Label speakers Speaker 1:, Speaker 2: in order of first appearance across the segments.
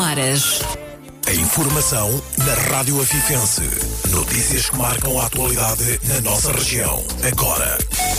Speaker 1: horas.
Speaker 2: A informação na Rádio Afifense. Notícias que marcam a atualidade na nossa região. Agora.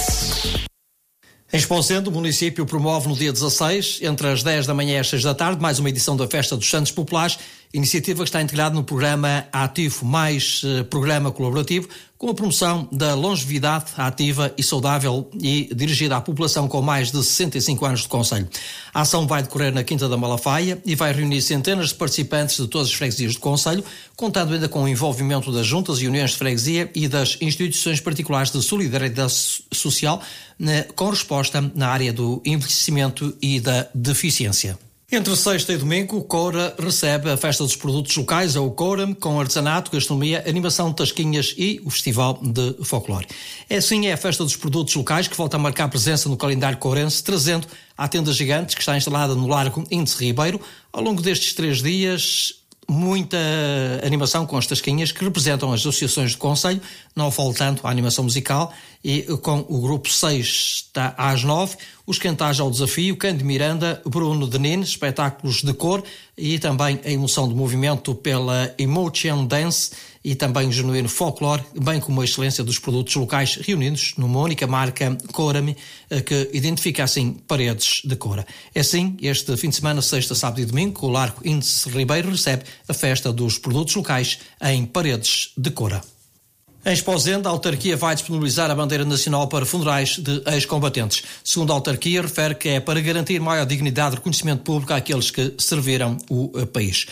Speaker 3: Em Esposende, o município promove no dia 16, entre as 10 da manhã e as 6 da tarde, mais uma edição da Festa dos Santos Populares, iniciativa que está integrada no programa Ativo Mais Programa Colaborativo, com a promoção da longevidade ativa e saudável e dirigida à população com mais de 65 anos de concelho. A ação vai decorrer na Quinta da Malafaia e vai reunir centenas de participantes de todas as freguesias do concelho, contando ainda com o envolvimento das juntas e uniões de freguesia e das instituições particulares de solidariedade social, com resposta na área do envelhecimento e da deficiência. Entre sexta e domingo, o Coura recebe a Festa dos Produtos Locais, ou Coura, com artesanato, gastronomia, animação de tasquinhas e o Festival de Folclore. É a Festa dos Produtos Locais que volta a marcar presença no calendário courense, trazendo à tenda gigante que está instalada no Largo Índice Ribeiro. Ao longo destes 3 dias, muita animação com as tasquinhas que representam as associações de concelho, não faltando a animação musical, e com o grupo 6 está às 9, os cantares ao desafio, Cândido Miranda, Bruno Denine, espetáculos de cor e também a emoção de movimento pela Emotion Dance e também o genuíno folclore, bem como a excelência dos produtos locais reunidos numa única marca Coura-me, que identifica assim Paredes de Coura. É assim, este fim de semana, sexta, sábado e domingo, o Largo Índice Ribeiro recebe a Festa dos Produtos Locais em Paredes de Coura. Em Esposende, a autarquia vai disponibilizar a bandeira nacional para funerais de ex-combatentes. Segundo a autarquia, refere que é para garantir maior dignidade e reconhecimento público àqueles que serviram o país.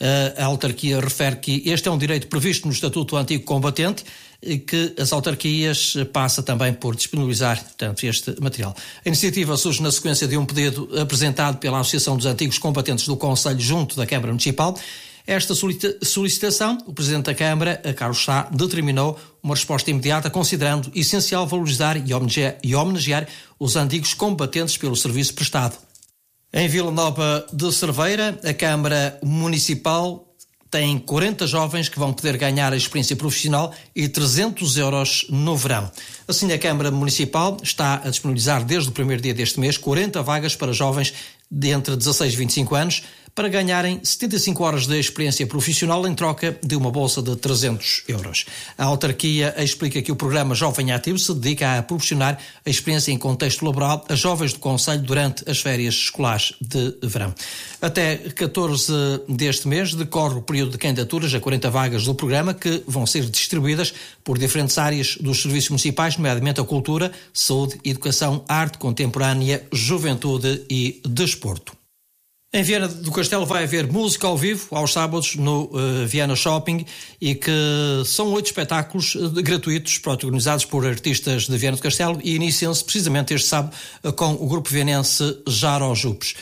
Speaker 3: A autarquia refere que este é um direito previsto no Estatuto do Antigo Combatente e que as autarquias passa também por disponibilizar, portanto, este material. A iniciativa surge na sequência de um pedido apresentado pela Associação dos Antigos Combatentes do Concelho junto da Câmara Municipal. Esta solicitação, o Presidente da Câmara, Carlos Sá, determinou uma resposta imediata, considerando essencial valorizar e homenagear os antigos combatentes pelo serviço prestado. Em Vila Nova de Cerveira, a Câmara Municipal tem 40 jovens que vão poder ganhar a experiência profissional e 300 euros no verão. Assim, a Câmara Municipal está a disponibilizar desde o primeiro dia deste mês 40 vagas para jovens de entre 16 e 25 anos para ganharem 75 horas de experiência profissional em troca de uma bolsa de 300 euros. A autarquia explica que o programa Jovem Ativo se dedica a proporcionar a experiência em contexto laboral a jovens do concelho durante as férias escolares de verão. Até 14 deste mês decorre o período de candidaturas a 40 vagas do programa que vão ser distribuídas por diferentes áreas dos serviços municipais, nomeadamente a cultura, saúde, educação, arte contemporânea, juventude e desporto. Em Viana do Castelo vai haver música ao vivo aos sábados no Viana Shopping e que são 8 espetáculos gratuitos protagonizados por artistas de Viana do Castelo e iniciam-se precisamente este sábado com o grupo vienense Jarojupe.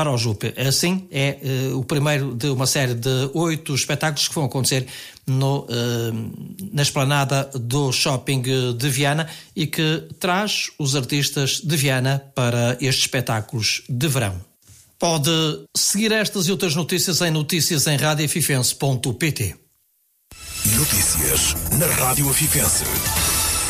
Speaker 3: Assim, é o primeiro de uma série de 8 espetáculos que vão acontecer na esplanada do Shopping de Viana e que traz os artistas de Viana para estes espetáculos de verão. Pode seguir estas e outras notícias em noticiasemradiofifense.pt.
Speaker 2: Notícias na Rádio Afifense.